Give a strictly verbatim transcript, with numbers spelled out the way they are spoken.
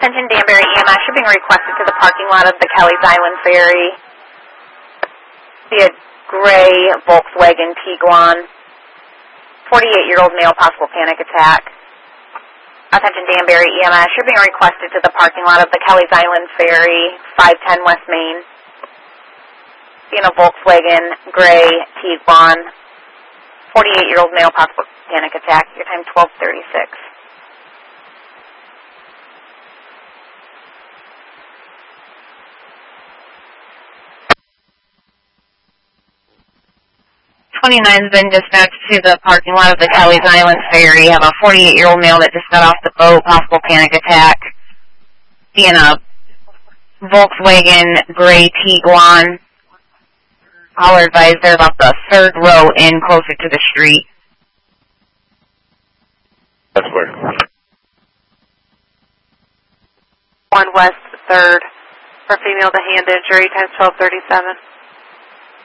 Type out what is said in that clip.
Attention Danbury E M S, you're being requested to the parking lot of the Kelly's Island Ferry. See a gray Volkswagen Tiguan, forty-eight-year-old male, possible panic attack. Attention Danbury E M S, you're being requested to the parking lot of the Kelly's Island Ferry, five ten West Main. Seeing a Volkswagen gray Tiguan, forty-eight-year-old male, possible panic attack. Your time twelve thirty-six. twenty-nine's been dispatched to the parking lot of the Kelly's Island Ferry. Have a forty-eight-year-old male that just got off the boat, possible panic attack. Seeing a Volkswagen gray Tiguan. I'll advise they're about the third row in, closer to the street. That's where. One West third for female to hand injury, times twelve thirty-seven.